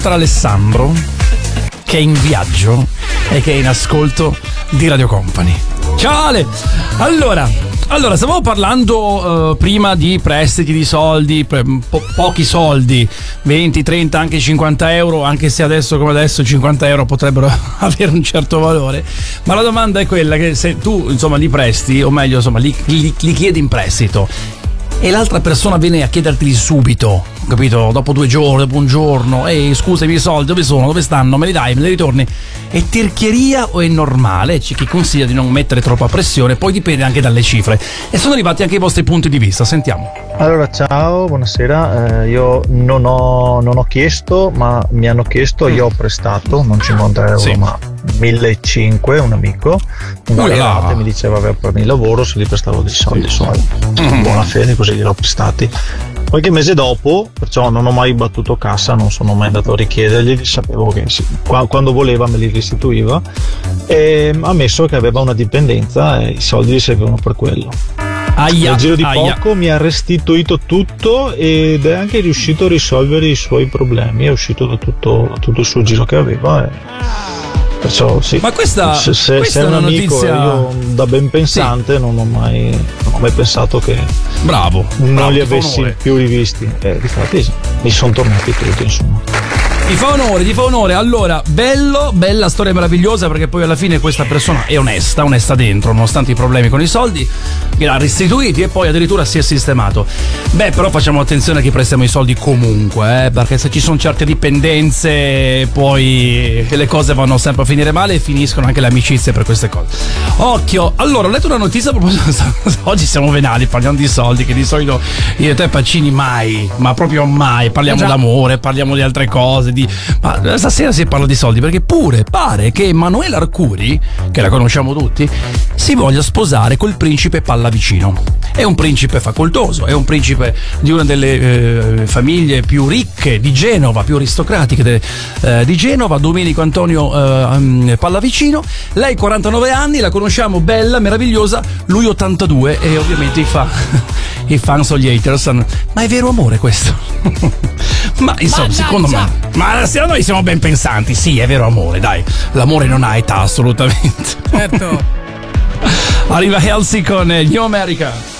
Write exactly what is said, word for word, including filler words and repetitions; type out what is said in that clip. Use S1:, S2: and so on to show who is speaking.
S1: tra Alessandro, che è in viaggio e che è in ascolto di Radio Company. Ciao Ale! Allora, allora stavamo parlando uh, prima di prestiti di soldi, po- pochi soldi, venti, trenta, anche cinquanta euro, anche se adesso come adesso cinquanta euro potrebbero avere un certo valore, ma la domanda è quella che se tu insomma li presti, o meglio insomma li, li, li chiedi in prestito e l'altra persona viene a chiederteli subito, capito? Dopo due giorni, dopo un giorno, ehi scusami i soldi dove sono, dove stanno, me li dai, me li ritorni? È tirchieria o è normale? C'è chi consiglia di non mettere troppa pressione, poi dipende anche dalle cifre. E sono arrivati anche i vostri punti di vista, sentiamo.
S2: Allora ciao, buonasera, eh, io non ho, non ho chiesto, ma mi hanno chiesto, io ho prestato, non cinquanta euro sì. ma millecinquecento, un amico, una ragazza mi diceva aveva per il lavoro, se gli prestavo dei soldi, insomma, mm. buona fede, così gliel'ho prestati. Qualche mese dopo, perciò non ho mai battuto cassa, non sono mai andato a richiedergli, sapevo che sì, quando voleva me li restituiva, e ha ammesso che aveva una dipendenza e i soldi gli servivano per quello.
S1: Aia,
S2: nel giro di
S1: aia.
S2: poco mi ha restituito tutto ed è anche riuscito a risolvere i suoi problemi, è uscito da tutto, da tutto il suo giro che aveva e perciò sì.
S1: Ma questa,
S2: se, se,
S1: questa
S2: se è
S1: è una
S2: un amico,
S1: notizia,
S2: io da ben pensante sì. non ho mai non ho mai pensato che
S1: bravo,
S2: non
S1: bravo,
S2: li avessi più rivisti, eh, infatti mi sono tornati tutti, insomma.
S1: Ti fa onore, ti fa onore. Allora, bello, bella storia meravigliosa, perché poi alla fine questa persona è onesta, onesta dentro, nonostante i problemi con i soldi, li ha restituiti e poi addirittura si è sistemato. Beh, però facciamo attenzione a chi prestiamo i soldi comunque, eh, perché se ci sono certe dipendenze poi le cose vanno sempre a finire male e finiscono anche le amicizie per queste cose. Occhio. Allora, ho letto una notizia a proposito, oggi siamo venali, parliamo di soldi, che di solito io e te Pacini mai, ma proprio mai, parliamo d'amore, parliamo di altre cose, di ma stasera si parla di soldi perché pure pare che Emanuela Arcuri, che la conosciamo tutti, si voglia sposare col principe Pallavicino. È un principe facoltoso, è un principe di una delle eh, famiglie più ricche di Genova, più aristocratiche de, eh, di Genova, Domenico Antonio eh, Pallavicino. Lei quarantanove anni, la conosciamo, bella, meravigliosa, lui ottantadue e ovviamente i fan i fans o gli haters. Ma è vero amore questo? Ma insomma, Mannaggia. secondo me, ma se noi siamo ben pensanti, sì, è vero amore, dai, l'amore non ha età assolutamente.
S3: Certo.
S1: Arriva Halsey con New America.